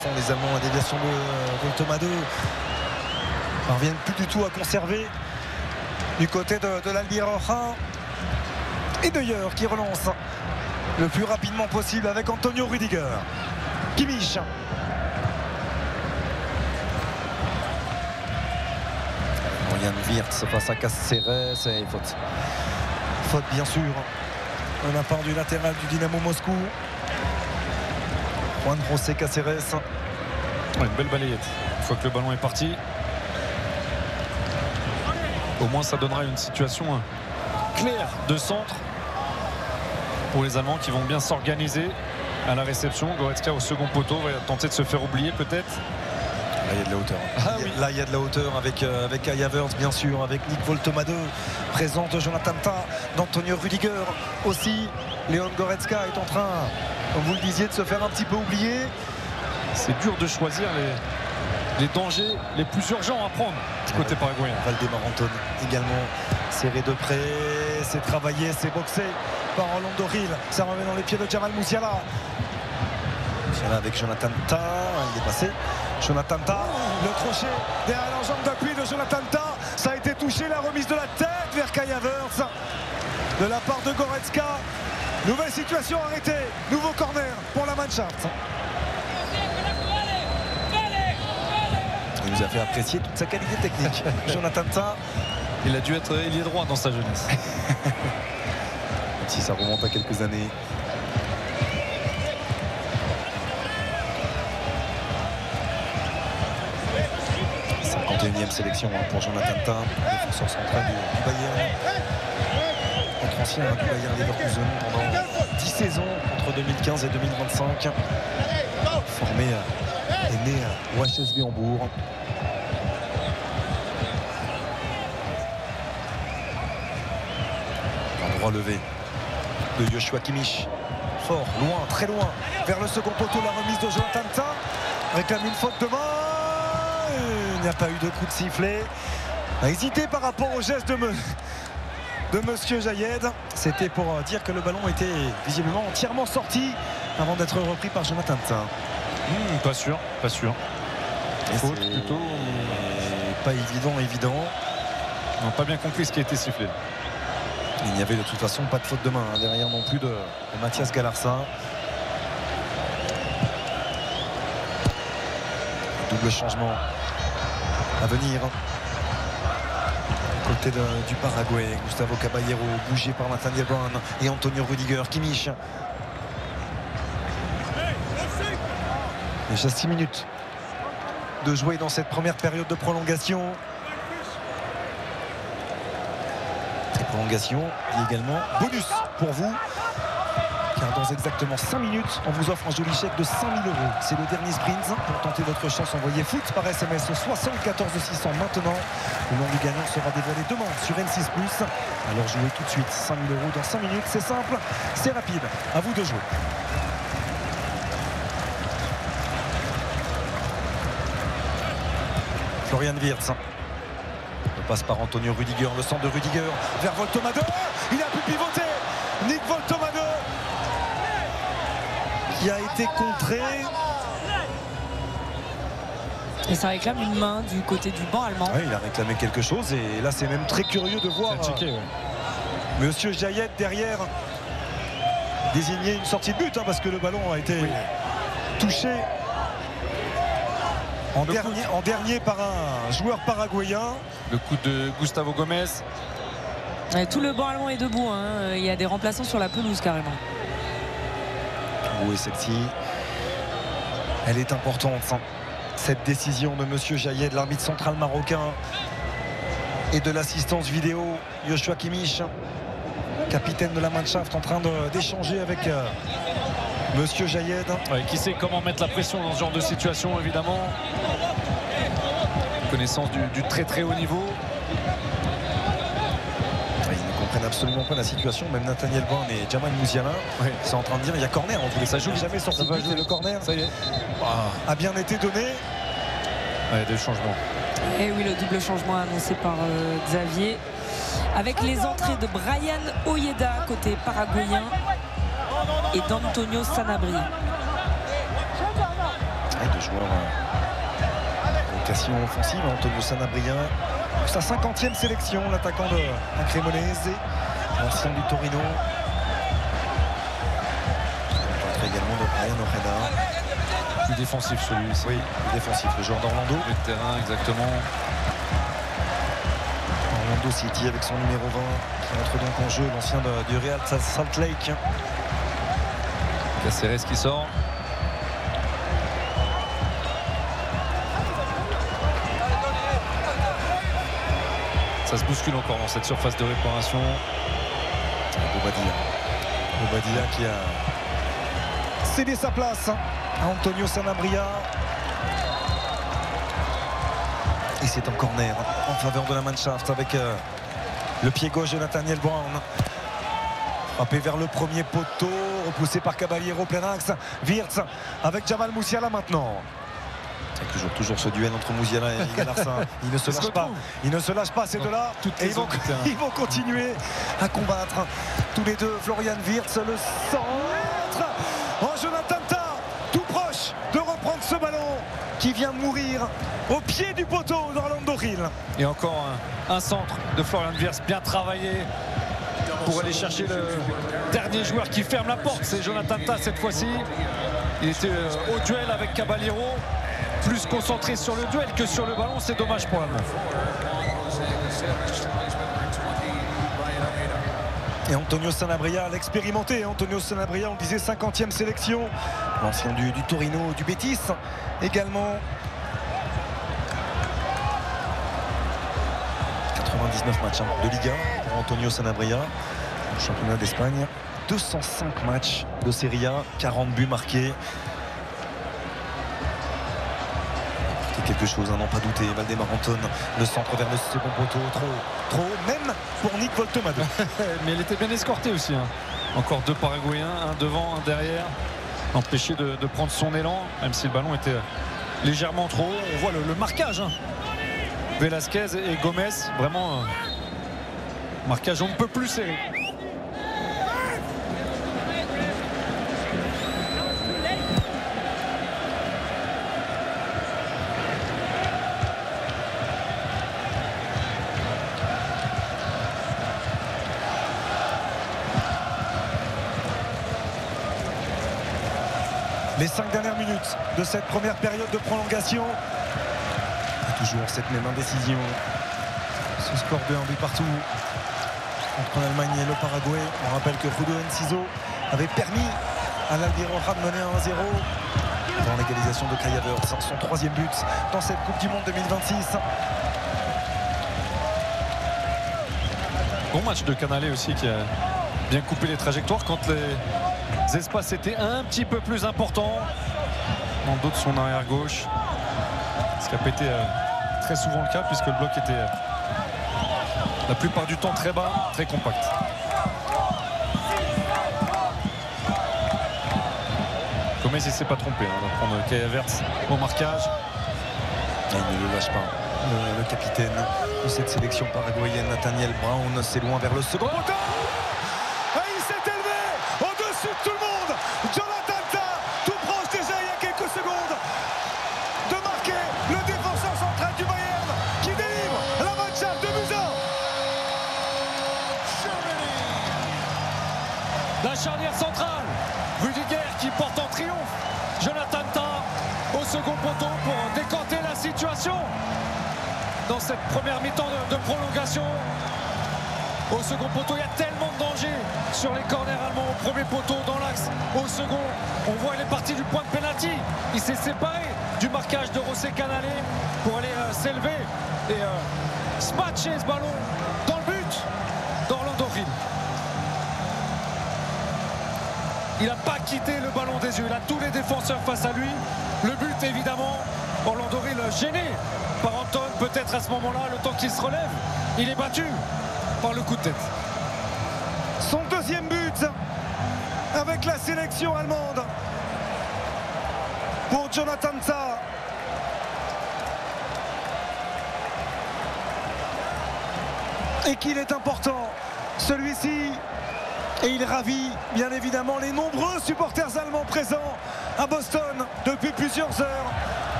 Les Allemands, la déviation de Voltomado parviennent plus du tout à conserver du côté de l'Albiroja. Et Neuer qui relance le plus rapidement possible avec Antonio Rüdiger. Kimmich. Florian Wirtz face à Cáceres et faute. Faute bien sûr. De la part du latéral du Dynamo Moscou. Juan José Cáceres. Une belle balayette. Une fois que le ballon est parti, au moins ça donnera une situation claire de centre pour les Allemands qui vont bien s'organiser à la réception. Goretzka au second poteau va tenter de se faire oublier peut-être. Là il y a de la hauteur. Là il y a de la hauteur avec Kai Havertz bien sûr, avec Nick Voltomado, présente Jonathan Tah, d'Antonio Rüdiger aussi. Leon Goretzka est en train, comme vous le disiez, de se faire un petit peu oublier. C'est dur de choisir les dangers les plus urgents à prendre du côté paraguayen. Valdemar Anton également serré de près, c'est travaillé, c'est boxé par Orlando Hill. Ça revient dans les pieds de Jamal Musiala. Musiala avec Jonathan Tah, il est passé. Jonathan Tah, le crochet derrière l'enjambe d'appui de Jonathan Tah. Ça a été touché, la remise de la tête vers Kai Havertz de la part de Goretzka. Nouvelle situation arrêtée, nouveau corner pour la Mannschaft. Il nous a fait apprécier toute sa qualité technique. Jonathan Tah. Il a dû être ailier droit dans sa jeunesse. Si ça remonte à quelques années. La 51e sélection pour Jonathan Tah, défenseur central du Bayern. Notre ancien du Bayern Leverkusen pendant 10 saisons entre 2015 et 2025. Formé et né à Wachsby Hambourg. Un droit levé de Joshua Kimmich. Fort, loin, très loin. Vers le second poteau, la remise de Jonathan Tah. Réclame une faute de main. Il n'y a pas eu de coup de sifflet. A hésité par rapport au geste de Monsieur Jayed. C'était pour dire que le ballon était visiblement entièrement sorti avant d'être repris par Jonathan Tah. Pas sûr, pas sûr. Faute plutôt. Pas évident. On n'a pas bien compris ce qui a été sifflé. Il n'y avait de toute façon pas de faute de main derrière non plus de Mathias Galarza. Double changement à venir côté du Paraguay. Gustavo Caballero bougé par Nathaniel Brown et Antonio Rüdiger. Kimmich. Déjà 6 minutes de jouer dans cette première période de prolongation. Et prolongation et également bonus pour vous. Car dans exactement 5 minutes, on vous offre un joli chèque de 5 000 €. C'est le dernier sprint. Pour tenter votre chance, envoyez foot par SMS au 74 600 maintenant. Le nom du gagnant sera dévoilé demain sur N6+. Alors jouez tout de suite 5 000 € dans 5 minutes. C'est simple, c'est rapide. À vous de jouer. Florian Wirtz. Le passe par Antonio Rüdiger. Le centre de Rüdiger vers Voltomado. Il a pu pivoter. Nick Voltomado qui a été contré. Et ça réclame une main du côté du banc allemand. Oui, il a réclamé quelque chose et là c'est même très curieux de voir Monsieur Jayed derrière désigner une sortie de but parce que le ballon a été touché en dernier par un joueur paraguayen. Le coup de Gustavo Gomez. Et tout le banc allemand est debout. Il y a des remplaçants sur la pelouse carrément. Oui, celle-ci, elle est importante. Cette décision de Monsieur Jayed, l'arbitre central marocain, et de l'assistance vidéo Joshua Kimmich, capitaine de la Mannschaft, en train d'échanger avec Monsieur Jayed. Qui sait comment mettre la pression dans ce genre de situation, évidemment. Connaissance du très très haut niveau. Ils ne comprennent absolument pas la situation. Même Nathaniel Brown et Jamal Musiala sont en train de dire il y a corner. On voulait ça joue jamais sorti de but et le corner ça y est. A bien été donné. Des changements. Et oui, le double changement annoncé par Xavier. Avec les entrées de Brian Ojeda côté paraguayen et d'Antonio Sanabria. joueur vocation offensive, Antonio Sanabria. Sa 50e sélection, l'attaquant de Cremonese, l'ancien du Torino. Également de Brian Ojeda. Plus défensif celui-ci. Oui, plus défensif, le joueur d'Orlando. Le terrain, exactement. Orlando City avec son numéro 20 qui entre donc en jeu, l'ancien du Real Salt Lake. Cáceres qui sort. Ça se bouscule encore dans cette surface de réparation. Bobadilla qui a cédé sa place à Antonio Sanabria. Et c'est un corner en faveur de la Mannschaft avec le pied gauche de Nathaniel Brown. Frappé vers le premier poteau, repoussé par Caballero, plein axe. Wirtz avec Jamal Musiala maintenant. Toujours ce duel entre Musiala et Galarsa. Il ne se lâche pas. Il ne se lâche pas ces deux-là. Et ils vont continuer à combattre. Tous les deux, Florian Wirtz, le centre. Oh, Jonathan Tah, tout proche de reprendre ce ballon qui vient mourir au pied du poteau d'Orlando Hill. Et encore un centre de Florian Wirtz bien travaillé pour aller chercher le dernier joueur qui ferme la porte. C'est Jonathan Tah cette fois-ci. Il était au duel avec Caballero. Plus concentré sur le duel que sur le ballon, c'est dommage pour l'Allemand. Et Antonio Sanabria, l'expérimenté. Antonio Sanabria, on le disait, 50e sélection. L'ancien du Torino, du Betis également. 99 matchs de Liga pour Antonio Sanabria. Au championnat d'Espagne, 205 matchs de Serie A, 40 buts marqués. Quelque chose, à n'en pas douter. Valdemar Anton, le centre vers le second poteau, trop, même pour Nick Voltemade. Mais il était bien escorté aussi. Encore deux Paraguayens, un devant, un derrière, empêché de prendre son élan, même si le ballon était légèrement trop haut. On voit le marquage. Velasquez et Gomez, vraiment marquage on ne peut plus serré. Les 5 dernières minutes de cette première période de prolongation. Et toujours cette même indécision. Ce score de 1 but partout entre l'Allemagne et le Paraguay. On rappelle que Rudo Enciso avait permis à l'Albiroja de mener 1-0 dans l'égalisation de Kai Havertz. Son 3e but dans cette Coupe du Monde 2026. Bon match de Canale aussi qui a bien coupé les trajectoires quand les espaces étaient un petit peu plus importants. Dans d'autres son arrière gauche. Ce qui a été très souvent le cas puisque le bloc était la plupart du temps très bas, très compact. Gomez il ne s'est pas trompé de prendre Kai Havertz au marquage. Et il ne le lâche pas. Le capitaine de cette sélection paraguayenne, Nathaniel Brown, c'est loin vers le second poteau. Et il s'est élevé au-dessus de tout le monde. Jonathan Tah, tout proche déjà il y a quelques secondes de marquer le défenseur central du Bayern qui délivre la Mannschaft de Musa. La charnière centrale, Rudiger qui porte en triomphe Jonathan Tah au second poteau pour décanter la situation dans cette première mi-temps de prolongation. Au second poteau, il y a tellement de danger sur les corners allemands. Au premier poteau, dans l'axe, au second, on voit il est parti du point de pénalty. Il s'est séparé du marquage de José Canale pour aller s'élever et smatcher ce ballon dans le but d'Orlando Hill. Il n'a pas quitté le ballon des yeux. Il a tous les défenseurs face à lui. Le but, évidemment, Orlando Hill gêné par Anton. Peut-être à ce moment-là, le temps qu'il se relève, il est battu par le coup de tête. Son 2e but avec la sélection allemande pour Jonathan Tah. Et qu'il est important, celui-ci. Et il ravit bien évidemment les nombreux supporters allemands présents à Boston depuis plusieurs heures.